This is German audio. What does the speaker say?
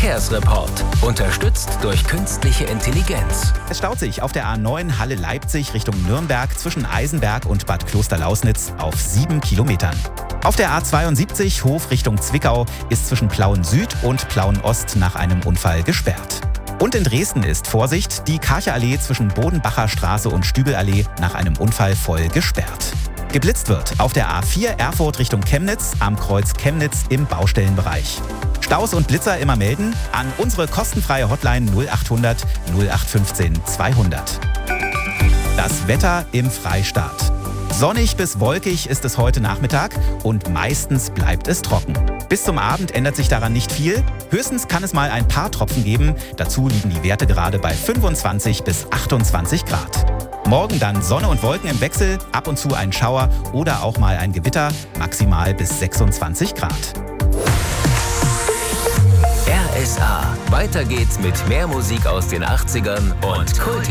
Verkehrsreport. Unterstützt durch künstliche Intelligenz. Es staut sich auf der A9 Halle-Leipzig Richtung Nürnberg zwischen Eisenberg und Bad Klosterlausnitz auf 7 Kilometern. Auf der A72 Hof Richtung Zwickau ist zwischen Plauen Süd und Plauen Ost nach einem Unfall gesperrt. Und in Dresden ist Vorsicht, die Karcher-Allee zwischen Bodenbacher Straße und Stübelallee nach einem Unfall voll gesperrt. Geblitzt wird auf der A4 Erfurt Richtung Chemnitz am Kreuz Chemnitz im Baustellenbereich. Staus und Blitzer immer melden an unsere kostenfreie Hotline 0800 0815 200. Das Wetter im Freistaat. Sonnig bis wolkig ist es heute Nachmittag und meistens bleibt es trocken. Bis zum Abend ändert sich daran nicht viel. Höchstens kann es mal ein paar Tropfen geben. Dazu liegen die Werte gerade bei 25 bis 28 Grad. Morgen dann Sonne und Wolken im Wechsel, ab und zu ein Schauer oder auch mal ein Gewitter, maximal bis 26 Grad. RSA. Weiter geht's mit mehr Musik aus den 80ern und Kult.